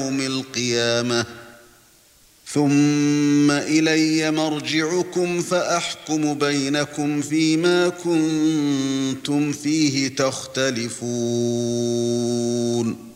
يوم القيامة ثم إلي مرجعكم فأحكم بينكم فيما كنتم فيه تختلفون